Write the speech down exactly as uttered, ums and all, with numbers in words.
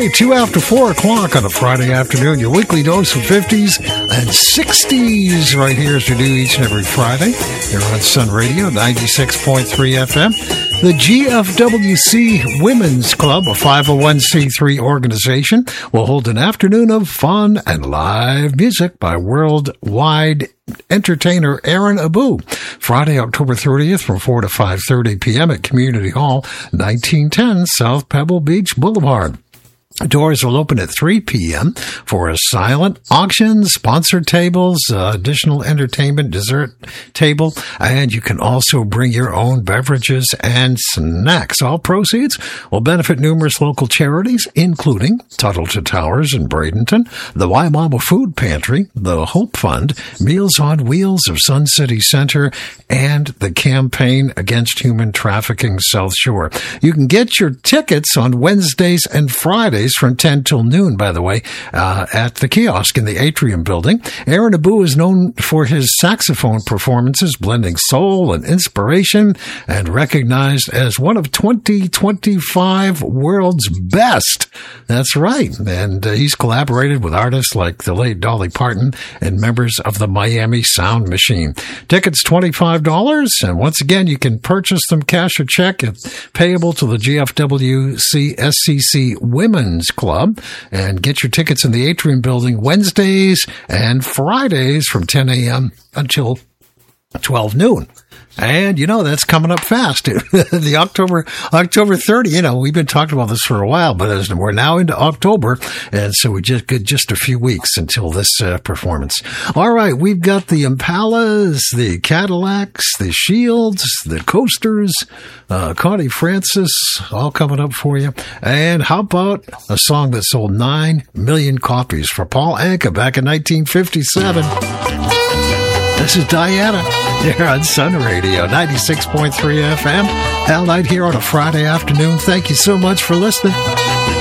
Two after four o'clock on a Friday afternoon, your weekly dose of fifties and sixties right here as we do each and every Friday here on Sun Radio, ninety-six point three F M. The G F W C Women's Club, a five oh one c three organization, will hold an afternoon of fun and live music by worldwide entertainer Aaron Abu. Friday, October thirtieth from four to five thirty p.m. at Community Hall, nineteen ten South Pebble Beach Boulevard. Doors will open at three p.m. for a silent auction, sponsored tables, uh, additional entertainment, dessert table, and you can also bring your own beverages and snacks. All proceeds will benefit numerous local charities, including Tuttle to Towers in Bradenton, the Waimama Food Pantry, the Hope Fund, Meals on Wheels of Sun City Center, and the Campaign Against Human Trafficking South Shore. You can get your tickets on Wednesdays and Fridays from ten till noon, by the way, uh, at the kiosk in the Atrium building. Aaron Abu is known for his saxophone performances, blending soul and inspiration, and recognized as one of twenty twenty-five world's best. That's right. And uh, he's collaborated with artists like the late Dolly Parton and members of the Miami Sound Machine. Tickets twenty-five dollars, and once again, you can purchase them cash or check. It's payable to the G F W C S C C Women's Club, and get your tickets in the Atrium building Wednesdays and Fridays from ten a.m. until twelve noon. And, you know, that's coming up fast. the October, October thirtieth, you know, we've been talking about this for a while, but as we're now into October, and so we just get just a few weeks until this uh, performance. All right, we've got the Impalas, the Cadillacs, the Shields, the Coasters, uh, Connie Francis, all coming up for you. And how about a song that sold nine million copies for Paul Anka back in nineteen fifty-seven? This is Diana here on Sun Radio, ninety-six point three F M. Al Knight here on a Friday afternoon. Thank you so much for listening.